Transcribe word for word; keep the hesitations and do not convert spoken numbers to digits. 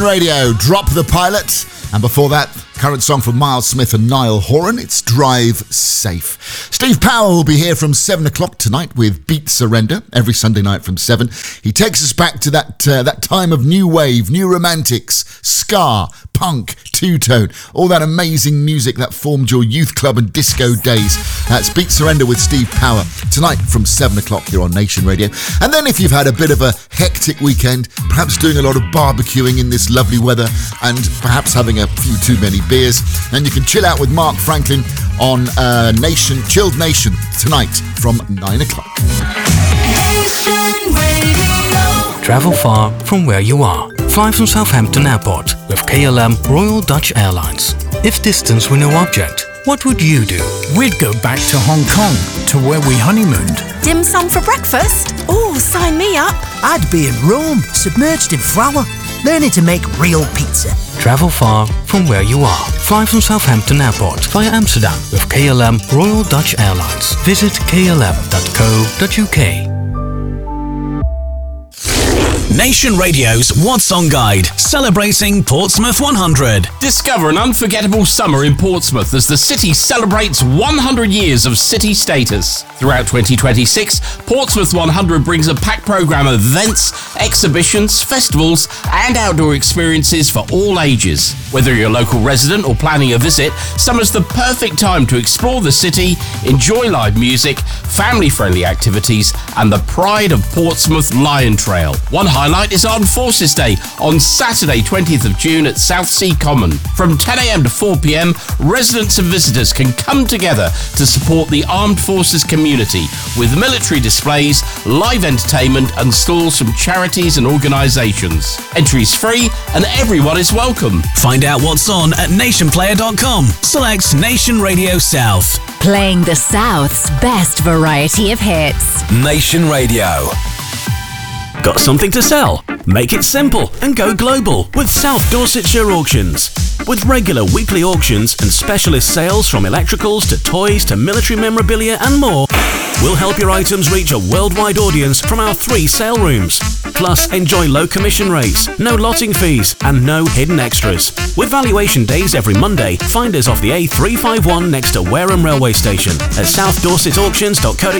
Radio, Drop the Pilot, and before that, current song from Miles Smith and Niall Horan, it's Drive Safe. Steve Power will be here from seven o'clock tonight with Beat Surrender, every Sunday night from seven. He takes us back to that uh, that time of new wave, new romantics, ska, punk, two-tone, all that amazing music that formed your youth club and disco days. That's Beat Surrender with Steve Power, tonight from seven o'clock here on Nation Radio. And then if you've had a bit of a hectic weekend, perhaps doing a lot of barbecuing in this lovely weather and perhaps having a few too many beers, then you can chill out with Mark Franklin on uh, Nation Chilled Nation tonight from nine o'clock. Nation Radio. Travel far from where you are. Fly from Southampton Airport with K L M Royal Dutch Airlines. If distance were no object, what would you do? We'd go back to Hong Kong, to where we honeymooned. Dim sum for breakfast? Oh, sign me up. I'd be in Rome, submerged in flour, learning to make real pizza. Travel far from where you are. Fly from Southampton Airport via Amsterdam with K L M Royal Dutch Airlines. Visit k l m dot co dot u k. Nation Radio's What's On Guide, celebrating Portsmouth one hundred. Discover an unforgettable summer in Portsmouth as the city celebrates one hundred years of city status. Throughout twenty twenty-six, Portsmouth one hundred brings a packed programme of events, exhibitions, festivals and outdoor experiences for all ages. Whether you're a local resident or planning a visit, summer's the perfect time to explore the city, enjoy live music, family-friendly activities and the pride of Portsmouth Lion Trail. One highlight is Armed Forces Day on Saturday twentieth of June at Southsea Common. From ten a m to four p m, residents and visitors can come together to support the Armed Forces community with military displays, live entertainment and stalls from charities and organisations. Entry is free and everyone is welcome. Find out what's on at nation player dot com. Select Nation Radio South. Playing the South's best variety of hits. Nation Radio. Got something to sell? Make it simple and go global with South Dorsetshire Auctions. With regular weekly auctions and specialist sales from electricals to toys to military memorabilia and more, we'll help your items reach a worldwide audience from our three sale rooms. Plus, enjoy low commission rates, no lotting fees and no hidden extras. With valuation days every Monday, find us off the A three five one next to Wareham Railway Station at south dorset auctions dot co dot